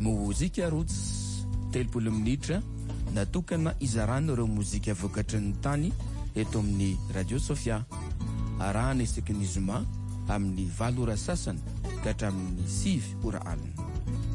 mozika roots 30 minitra natokana izarana ireo mozika vokatry ny tany eto amin'ny Radio Sofia. Arahana isaky ny zoma amin'ny 8 ora sasany ka hatramin'ny 6 ora alina.